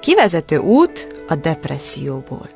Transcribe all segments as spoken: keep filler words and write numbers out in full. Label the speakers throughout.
Speaker 1: Kivezető út a depresszióból.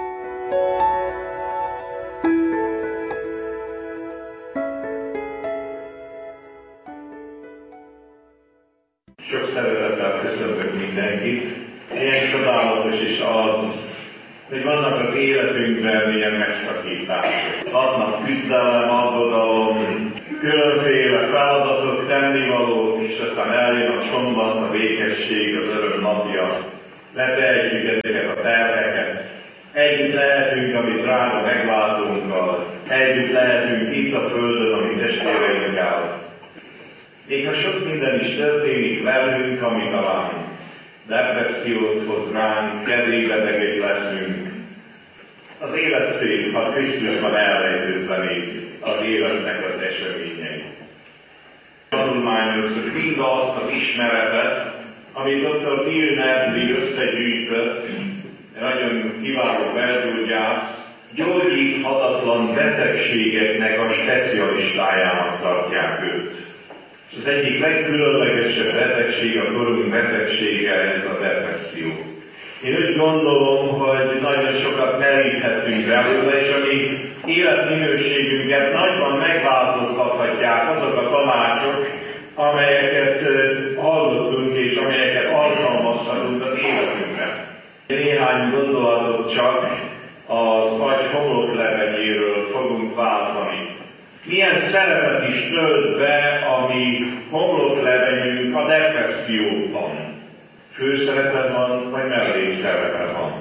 Speaker 2: Sok szeretettel köszöntök mindenkit. Milyen csodálatos is az, hogy vannak az életünkben ilyen megszakítások. Adnak küzdelem, aggodalom, különféle feladatok, tennivalók, és aztán eljön a szombat, a békesség, az öröm napja. Letehetjük ezeket a terheket. Együtt lehetünk, amit drága megváltunkkal. Együtt lehetünk itt a földön, ami testvéreinkkel. Még ha sok minden is történik velünk, ami talán depressziót hoz ránk, kedélybetegek leszünk. Az élet szép, ha Krisztusban elrejtőzve nézzük az életnek az eseményeit. Tanulmányozzuk mindazt az ismeretet, amit doktor Bill Medley összegyűjtött, nagyon kiváló belgyógyász, gyógyíthatatlan betegségeknek a specialistájának tartják őt. És az egyik legkülönlegesebb betegség, a korunk betegsége, ez a depresszió. Én úgy gondolom, hogy nagyon sokat meríthetünk belőle, és a mi életminőségünket nagyban megváltoztathatják azok a tanácsok, amelyeket hallottunk és amelyeket alkalmazhatunk az életünkben. Néhány gondolatot csak az agy homloklevenyéről fogunk váltani. Milyen szerepet is tölt be a mi homloklevenyünk a depresszióban? Főszerepe van, vagy mellékszerepe van?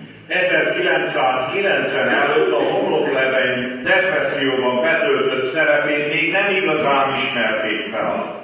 Speaker 2: ezerkilencszázkilencven előtt a homlokleveny depresszióban betöltött szerepét még nem igazán ismerték fel.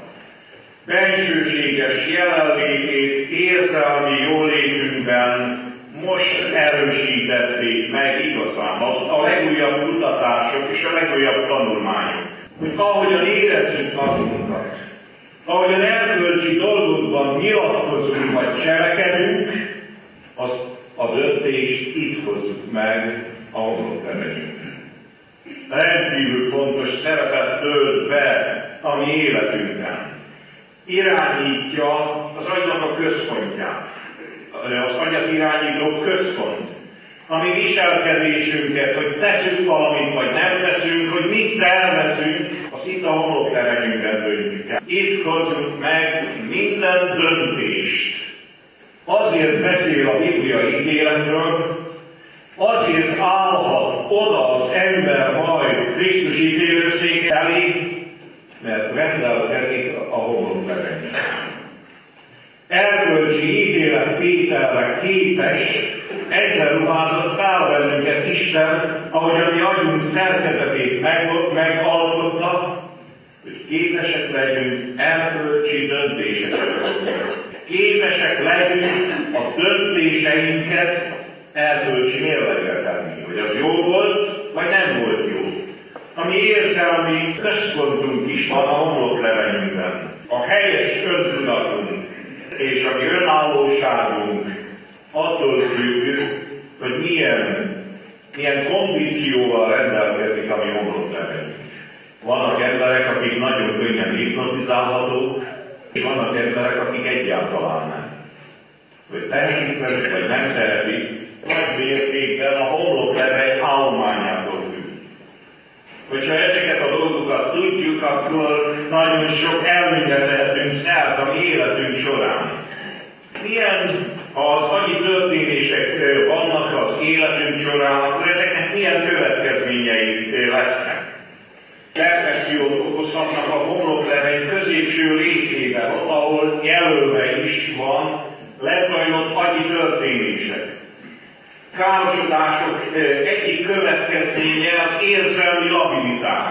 Speaker 2: Bensőséges jelenlétét érzelmi jólétünkben most erősítették meg igazán az a legújabb kutatások és a legújabb tanulmányok. Hogy ahogyan érezzük magunkat, ahogyan erkölcsi dolgokban nyilatkozunk vagy cselekedünk, azt a döntést itt hozzuk meg a homloklevenyünkben. Rendkívül fontos szerepet tölt be a mi életünkben. Irányítja az agynak a központját, az agyat irányító központ, a mi viselkedésünket, hogy teszünk valamit, vagy nem teszünk, hogy mit tervezünk, azt itt a homloklevenyünkben döntjük el. Itt hozunk meg minden döntést. Azért beszél a Biblia ítéletről, azért állhat oda az ember majd Krisztus ítélőszék elé, mert rendelkezik a homloklevenyben. Erkölcsi ítélet tételre képes, ezzel ruházott fel bennünket Isten, ahogy a mi agyunk szerkezetét megalkotta, hogy képesek legyünk erkölcsi döntéseket hozni. Képesek legyünk a döntéseinket erkölcsi mérlegre tenni, hogy az jó volt, vagy nem volt jó. A mi érzelmi központunk is van a homloklevenyünkben. A helyes öntudatunk és a mi önállóságunk attól függ, hogy milyen, milyen kondícióval rendelkezik a mi homloklevenyünk. Vannak emberek, akik nagyon könnyen hipnotizálhatók, és vannak emberek, akik egyáltalán nem. Hogy tehetik velük, vagy nem tehetik, nagy mértékben a homlokleveny állományától függ. Hogyha ezeket a dolgokat tudjuk, akkor nagyon sok előnyre lehetünk szert a mi életünk során. Milyen, ha az annyi történések vannak az életünk során, akkor ezeknek milyen következményei lesznek? Depressziót okozhatnak a homlokleveny középső részében, ott, ahol jelölve is van, lezajlott agyi történések. Károsodások egyik következménye az érzelmi labilitás.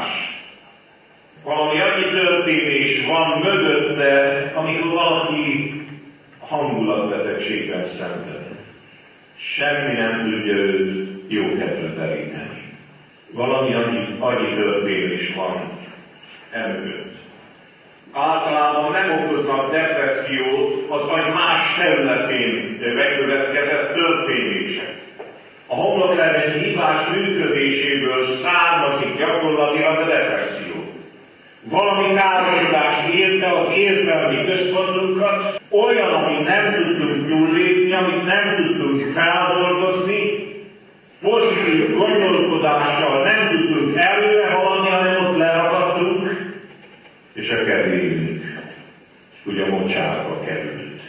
Speaker 2: Valami annyi történés van mögötte, amikor valaki hangulatbetegségben szenved. Semmi nem tudja őt jókedvre teríteni. Valami annyi, annyi történés van emögött. Általában nem okoznak depressziót az agy más területén megkövetkezett történések. A homlokleveny hibás működéséből származik gyakorlatilag a depresszió. Valami károsodás érte az érzelmi központunkat, olyan, amit nem tudtunk túllépni, amit nem tudtunk feldolgozni, pozitív gondolkodással nem tudtunk előre haladni, hanem ott leragadtunk, és a kedvénk ugye a mocsárba került.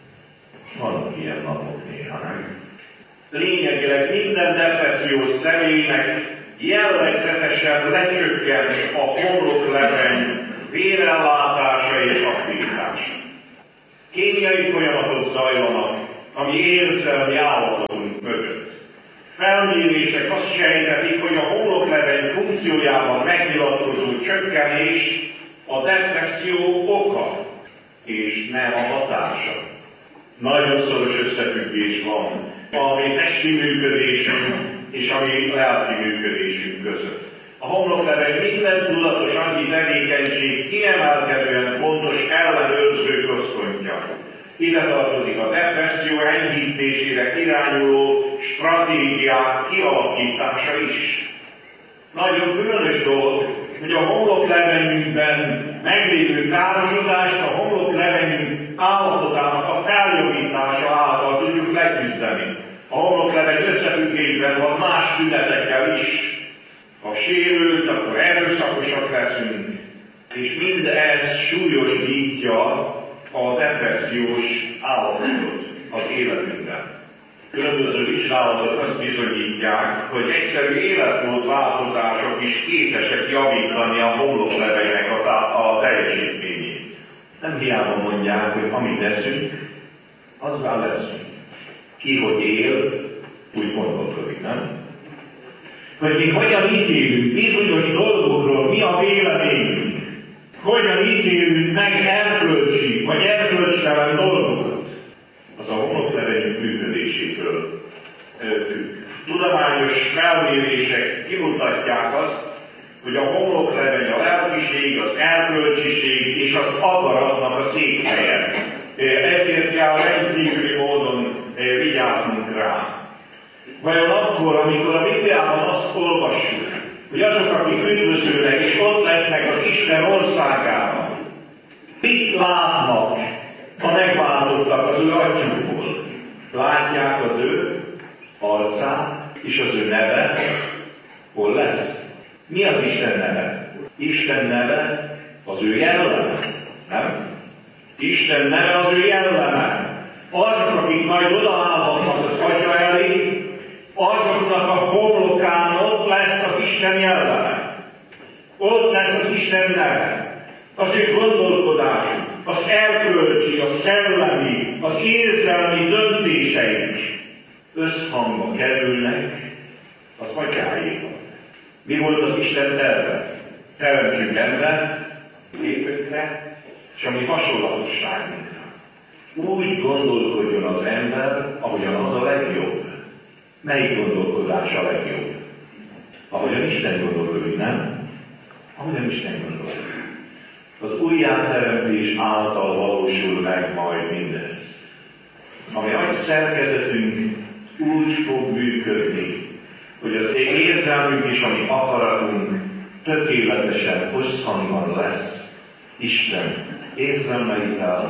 Speaker 2: Vannak ilyen napok néha, nem? Lényegileg minden depressziós személynek jellegzetesen lecsökken a homlokleveny vérellátása és aktivitása. Kémiai folyamatok zajlanak, ami érzelmi állapotunk mögött. Felmérések azt sejtetik, hogy a homlokleveny funkciójában megnyilatkozó csökkenés a depresszió oka, és nem a hatása. Nagyon szoros összefüggés van a mi testi működésünk és a mi lelki működésünk között. A homlokleveny minden tudatos anyagi tevékenység kiemelkedően fontos ellenőrző központja. Ide tartozik a depresszió enyhítésére irányuló stratégiák kialakítása is. Nagyon különös dolog, hogy a homloklevenyünkben meglévő károsodást a homloklevenyünk állapotának a feljavítása által tudjuk leküzdeni. A homlokleveny összefüggésben van más tünetekkel is. Ha sérült, akkor erőszakosak leszünk, és mindez súlyosbítja a depressziós állapotot az életünkben. Különböző vizsgálatok azt bizonyítják, hogy egyszerű életmódváltozások is képesek javítani a homloklevenynek a, a teljesítményét. Nem hiába mondják, hogy amit teszünk, azzal leszünk. Ki, hogy él, úgy gondolkodik, nem? Hogy mi hogyan ítélünk bizonyos dolgokról, mi a véleményünk, hogyan ítélünk meg erkölcsi vagy erkölcstelen dolgokat, az a homloklevenyünk működésétől függ. Tudományos felmérések kimutatják azt, hogy a homlokleveny a lelkiség, az erkölcsiség és az akaratnak a székhelye. Ezért kell rendkívüli módon vigyáznunk rá. Vajon akkor, amikor a Bibliában azt olvassuk, hogy azok, akik üdvözülnek, és ott lesznek az Isten országában, mit látnak a megváltottak az ő atyukból? Látják az ő arcát, és az ő neve hol lesz? Mi az Isten neve? Isten neve az ő jelleme, nem? Isten neve az ő jelleme. Azok, akik majd odaállhatnak az Atya elé, azoknak a homlokán ott lesz az Isten jelleme. Ott lesz az Isten neve. Az ő gondolkodásuk, az erkölcsi, a szellemi, az érzelmi döntéseik összhangba kerülnek az Atyáéval. Mi volt az Isten terve? Teremtsünk embert, képünkre, és a mi hasonlatosságunkra. Úgy gondolkodjon az ember, ahogyan az a legjobb. Melyik gondolkodás a legjobb? Ahogyan Isten gondolkodik, nem? Ahogyan Isten gondolkodik. Az újjáteremtés által valósul meg majd mindez. A mi agyszerkezetünk úgy fog működni, hogy az érzelmünk és a mi akaratunk tökéletesen összhangban lesz Isten érzelmeivel,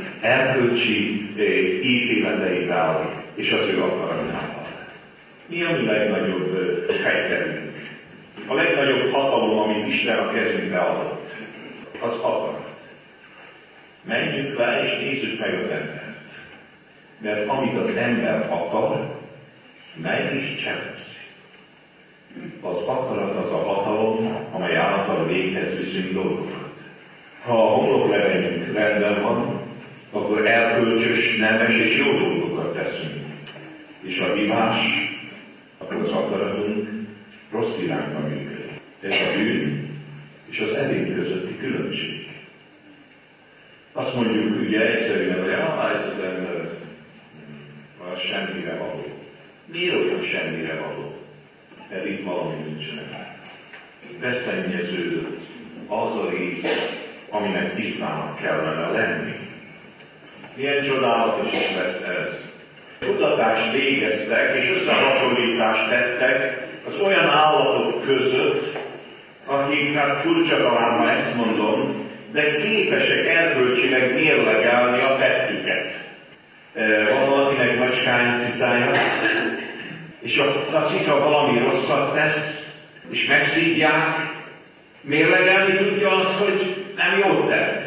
Speaker 2: erkölcsi ítéleteivel és az ő akaratával. Mi a mi legnagyobb fegyverünk? A legnagyobb hatalom, amit Isten a kezünkbe adott, az akarat. Menjünk le és nézzük meg az embert. Mert amit az ember akar, meg is cselekszi. Az akarat az a hatalom, amely által véghez viszünk dolgokat. Ha a homloklevenyünk rendben van, akkor erkölcsös, nemes és jó dolgokat teszünk. És a hibás, akkor az akaratunk rossz irányba működik. Ez a bűn és az edény közötti különbség. Azt mondjuk ugye egyszerűen, hogy ah, ez az ember, ez az semmire való. Miért olyan semmire való? Mert itt valami nincsen. Beszennyeződött az a rész, aminek tisztának kellene lenni. Milyen csodálatos is lesz ez. Kutatást végeztek és összehasonlítást tettek az olyan állatok között, akik, hát furcsa talán, ha ezt mondom, de képesek erkölcsileg mérlegelni a tettüket. Van valaki valakinek macskány cicája, és a, a cica valami rosszat tesz, és megszívják, mérlegelni tudja azt, hogy nem jót tett.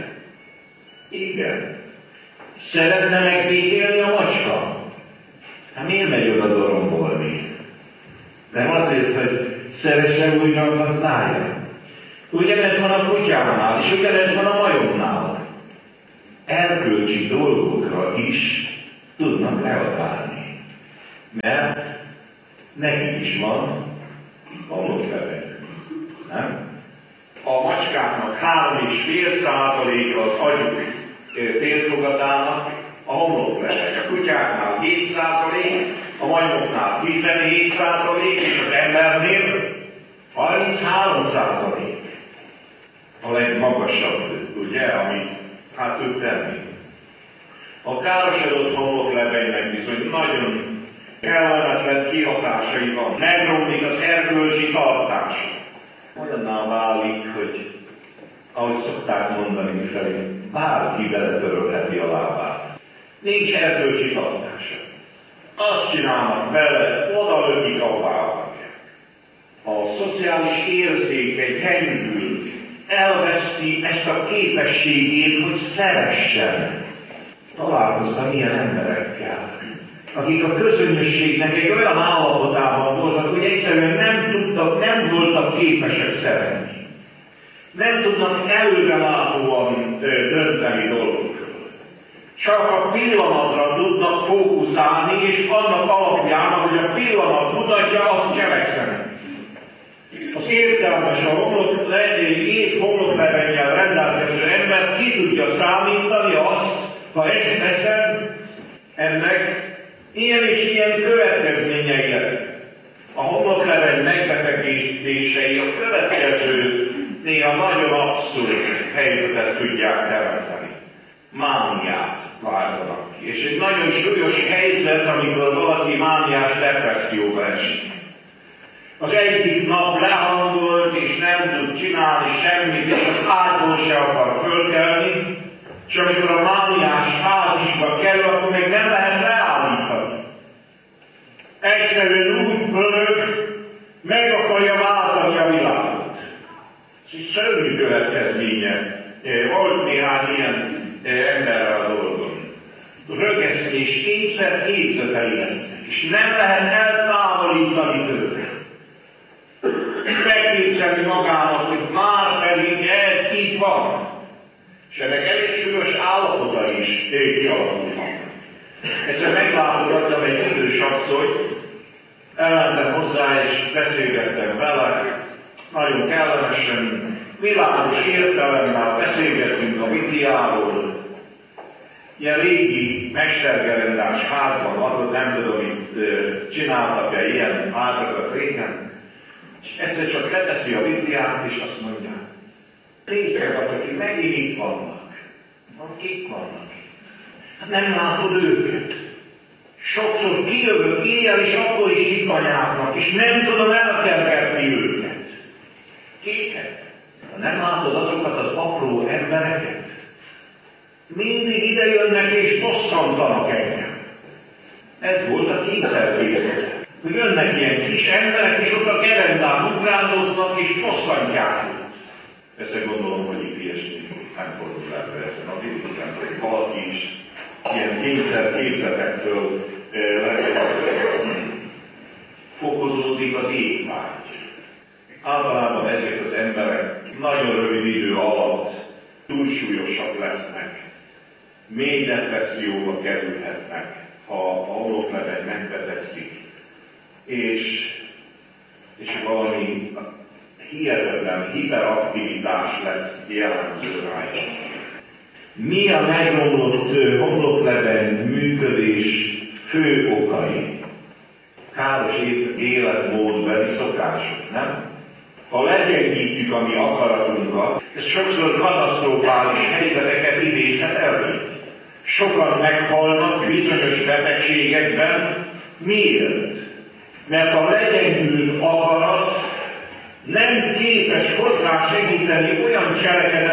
Speaker 2: Igen. Szeretne megbékélni a macska? Hát miért megy oda dorombolni? Nem azért, hogy szeresse újra gazdája. Ugyanez van a kutyánál, és ugyanez van a majomnál. Erkölcsi dolgokra is tudnak reagálni. Mert nekik is van homloklevelük. Nem? A macskáknak három és fél százaléka az agyuk térfogatának a homloklevelek. A kutyáknál hét százalék, a majmoknál tizenhét százalék, és az embernél harminchárom százalék. A legmagasabb, ugye, amit hát tud tenni. A károsodott homloklevelnek bizony nagyon kellemetlen kihatásai van. Megromlik az erkölcsi tartása. Olyanná válik, hogy ahogy szokták mondani mifelé, bárki beletörölheti a lábát. Nincs erkölcsi tartása. Azt csinálnak vele, oda lökik, ahová akarják. A szociális érzéke gyengül, elveszti ezt a képességét, hogy szeressen. Találkoztam ilyen emberekkel, akik a közönösségnek egy olyan állapotában voltak, hogy egyszerűen nem tudtak, nem voltak képesek szeretni. Nem tudnak előrelátóan dönteni dolgokról. Csak a pillanatra tudnak fókuszálni, és annak alapján, ahogy a pillanat mutatja, azt cselekszenek. Az értelmes, a homlok, épp homloklevénnyel rendelkező ember ki tudja számítani azt, ha ezt teszem, ennek ilyen és ilyen következményei lesznek. A homloklevény megbetegedései a következő, néha nagyon abszurd helyzetet tudják teremteni. Mániát váltanak ki. És egy nagyon súlyos helyzet, amikor valaki mániás depresszióba esik. Az egyik nap lehangolt, és nem tud csinálni semmit, és az ágyból se akar fölkelni, és amikor a mániás fázisba kerül, akkor még nem lehet leállítani. Egyszerűen úgy pörög, meg akarja váltani a világot. Ez egy szörnyű következménye. Volt néhány ilyen emberrel a dolgon. Rögeszni és kényszer képzetei lesznek, és nem lehet eltávolítani tőle. Megképzelni magának, hogy már pedig ez így van. És ennek elég súlyos állapota is kialakulnak. Egyszer meglátogattam egy idős asszonyt, elmentem hozzá és beszélgettem vele, nagyon kellemesen, világos értelemmel beszélgettünk a Bibliáról. Ilyen régi mestergerendás házban lakott, nem tudom, itt csináltak-e ilyen házakat régen. És egyszer csak leteszi a Bibliát, és azt mondja, nézzetek, akik megint itt vannak. Kik vannak? Hát nem látod őket. Sokszor kijövök éjjel, és akkor is kikanyáznak, és nem tudom elkergetni őket. Kiket? Ha nem látod azokat az apró embereket, mindig ide jönnek és bosszantanak engem. Ez volt a kényszerképzete. Hogy jönnek ilyen kis emberek, és ott a gerendán ugrándoznak, és bosszantják őt. Persze gondolom, hogy itt ilyesmi nem fordul el ezen a vidéken, hogy valaki is ilyen kényszerképzetektől fokozódik az égvágy. Általában ezek az emberek nagyon rövid idő alatt túlsúlyosak lesznek, mély depresszióba kerülhetnek, ha a homloklevél megbetegszik, és, és valami hihetetlen hiperaktivitás lesz jellemző rájuk. Mi a megromlott homloklevél működés fő okai? Káros életmódbeli szokások, nem? Ha legyengítjük a mi akaratunkat, ez sokszor katasztrofális helyzeteket idézhet elő. Sokan meghalnak bizonyos betegségekben. Miért? Mert a legyengült akarat nem képes hozzásegíteni olyan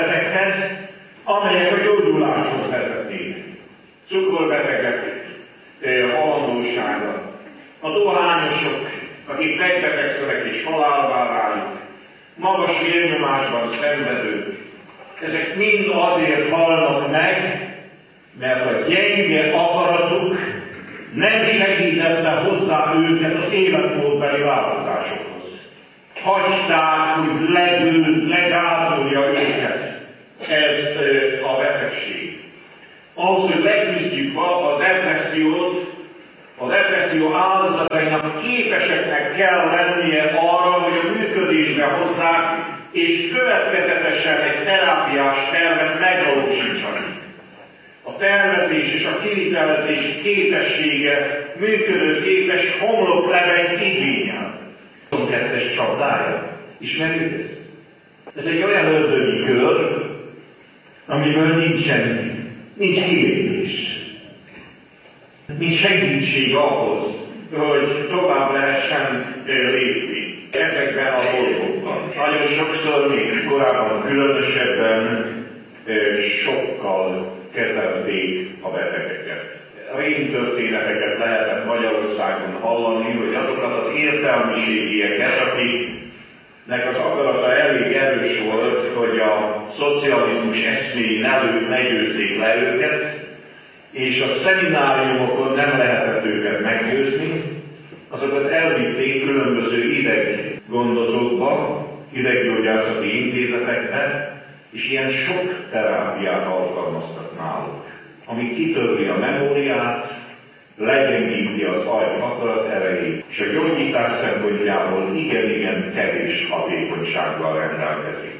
Speaker 2: cselekedetekhez, amelyek a gyógyuláshoz vezetnének. Cukorbetegek halandósága. A dohányosok, akik megbetegszenek és halálvá válnak, magas vérnyomásban szenvedők, ezek mind azért halnak meg, mert a gyenge akaratuk nem segítette hozzá őket az életmódbeli változásokhoz. Hagyták, hogy legő, legázolja őket ez a betegség. Ahhoz, hogy leküzdjük a depressziót, a depresszió áldozatainak képeseknek kell lennie arra, hogy a működésbe hozzák, és következetesen egy terápiás tervet megvalósítsanak. A tervezés és a kivitelezés képessége működőképes homloklevenyt igényel. huszonkettes csapdája. Ismerjük ezt? Ez egy olyan ördögi kör, amiből nincsen, nincs kilépés. Nincs segítség ahhoz, hogy tovább lehessen lépni ezekben a dolgokban. Nagyon sokszor, még korábban különösebben sokkal kezelték a betegeket. Régi történeteket lehetett Magyarországon hallani, hogy azokat az értelmiségieket, akiknek az akarata elég erős volt, hogy a szocializmus eszméin előtt ne győzzék le őket, és a szemináriumokon nem lehetett őket meggyőzni, azokat elvitték különböző ideggondozókba, ideggyógyászati intézetekbe, és ilyen sok terápiát alkalmaztak náluk, ami kitörli a memóriát, legyengíti az agy akarat erejét, és a gyógyítás szempontjából igen-igen kevés hatékonysággal rendelkezik.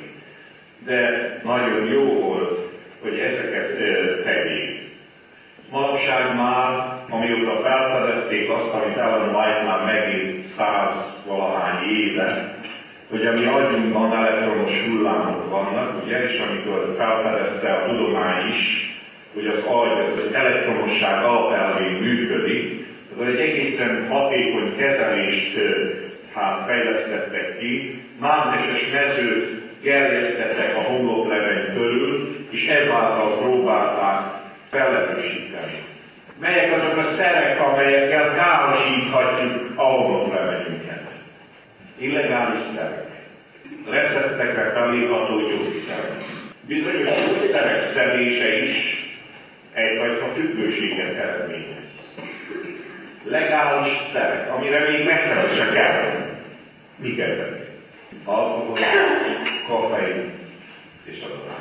Speaker 2: De nagyon jó volt, hogy ezeket tegyék. Manapság már, amióta felfedezték azt, amit Ellen White már megint száz valahány éve, hogy a mi agyunkban elektromos hullámok vannak, ugye, és amikor felfedezte a tudomány is, hogy az agy ez az elektromosság alapelvén működik, akkor egy egészen hatékony kezelést hát, fejlesztettek ki, mágneses mezőt gerjesztettek a homlokleveny körül, és ezáltal próbálták fellepősíteni. Melyek azok a szerek, amelyekkel károsíthatjuk a homloklevenyünket? Illegális szerek. Receptekre felírható gyógyszerek. Bizonyos gyógyszerek szedése is egyfajta függőséget eredményez. Legális szerek, amire még megszerez se kell. Mik ezek? Alkohol, koffein és a dohány.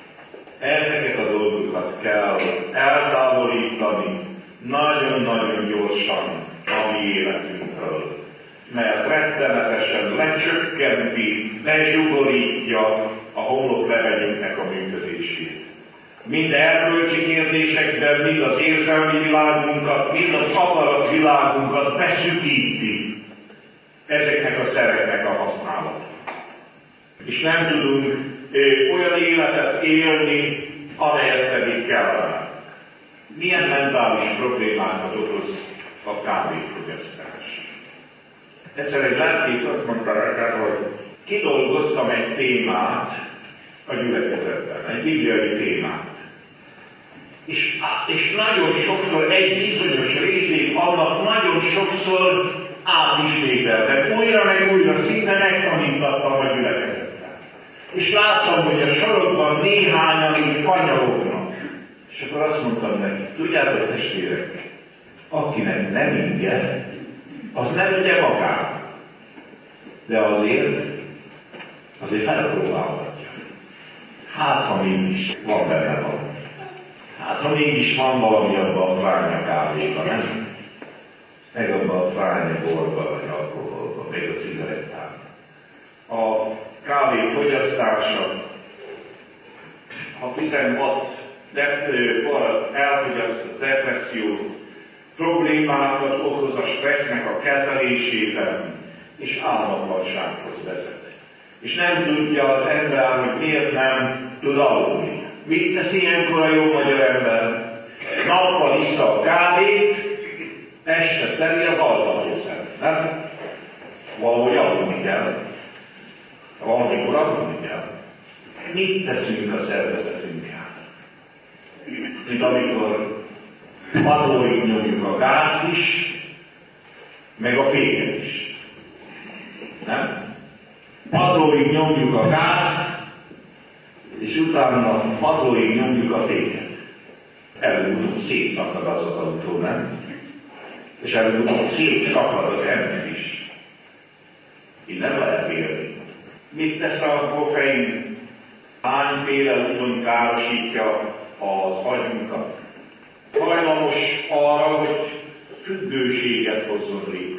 Speaker 2: Ezeket a dolgokat kell eltávolítani nagyon-nagyon gyorsan a mi életünkről. Mert rettenetesen lecsökkenti, lezsugorítja a homloklevenyünknek a működését. Mind erkölcsi kérdésekben, mind az érzelmi világunkat, mind az akaratvilágunkat beszűkíti ezeknek a szereknek a használata. És nem tudunk ö, olyan életet élni, amelyet pedig kellene. Milyen mentális problémákat okoz a kávéfogyasztás? Egyszer egy lelkész azt mondta nekem, hogy kidolgoztam egy témát a gyülekezetben, egy bibliai témát. És, és nagyon sokszor egy bizonyos részét annak nagyon sokszor átismételtem, újra meg újra, szinte megtanítattam a gyülekezetben. És láttam, hogy a sorokban néhányan így fanyalognak. És akkor azt mondtam neki, tudjátok testvérek, akinek nem inge, az nem ügye magának. De azért, azért felpróbálhatja. Hát, ha mégis van benne valami. Hát, ha mégis van valami abban a fránya kávéban, nem? Meg abban a fránya borban, vagy alkoholban, meg a cigarettában. A kávé fogyasztása, ha tizenhat elfogyaszt az depressziót, problémákat okoz a stressznek a kezelésében, és álmatlansághoz vezet. És nem tudja az ember, hogy miért nem tud aludni. Mit tesz ilyenkor a jó magyar ember? Nappal issza a kávét, este szedi az altatószert, nem? Valahogy aludni kell. Valamikor aludni kell. Mit teszünk a szervezetünkkel? Mint amikor padlóig nyomjuk a gázt is, meg a féket is. Nem? Padlóig nyomjuk a gázt, és utána padlóig nyomjuk a féket. Előbb-utóbb szétszakad az az autó, nem? És előbb-utóbb szétszakad az ember is. Így nem lehet élni. Mit tesz a koffein? Hányféle úton károsítja az agyunkat? Hajlamos arra, hogy függőséget hozzon létre.